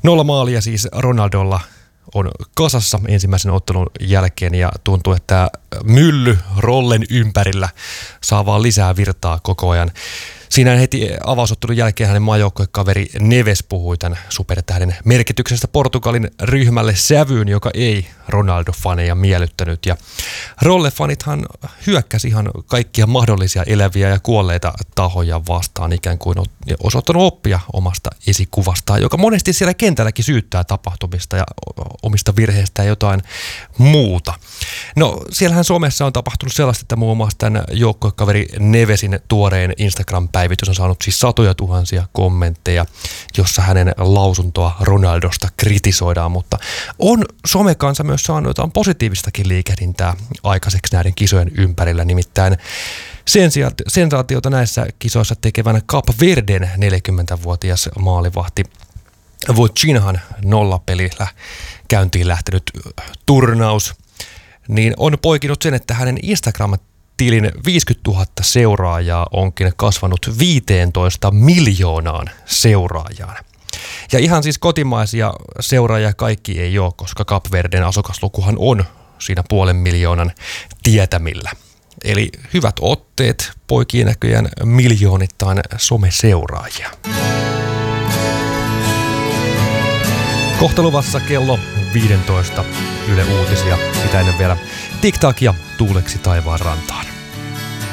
0 maalia siis Ronaldolla on kasassa ensimmäisen ottelun jälkeen ja tuntuu, että mylly rollen ympärillä saa vaan lisää virtaa koko ajan. Siinä heti avausottelun jälkeen hänen maajoukkuekaveri Neves puhui tämän supertähden merkityksestä Portugalin ryhmälle sävyyn, joka ei Ronaldo-faneja miellyttänyt. Ja Rolle-fanithan hyökkäsi ihan kaikkia mahdollisia eläviä ja kuolleita tahoja vastaan, ikään kuin osoittanut oppia omasta esikuvastaan, joka monesti siellä kentälläkin syyttää tapahtumista ja omista virheistä ja jotain muuta. No siellähän somessa on tapahtunut sellaista, että muun muassa tämän joukkuekaveri Nevesin tuoreen Instagram-päivitys on saanut siis satoja tuhansia kommentteja, jossa hänen lausuntoa Ronaldosta kritisoidaan, mutta on somekansa myös saanut jotain positiivistakin liikehdintää aikaiseksi näiden kisojen ympärillä, nimittäin sensaatiota näissä kisoissa tekevän Cape Verden 40-vuotias maalivahti Vozinhan nollapelillä käyntiin lähtenyt turnaus, niin on poikinut sen, että hänen Instagram-tilin 50 000 seuraajaa onkin kasvanut 15 miljoonaan seuraajaan. Ja ihan siis kotimaisia seuraajia kaikki ei ole, koska Cape Verden asukaslukuhan on siinä 500 000 tietämillä. Eli hyvät otteet, poikien näköjään miljoonittain someseuraajia. Kohta luvassa kello 15 Yle Uutisia. Sitä ennen vielä TikTok ja Tuuleksi taivaan rantaan.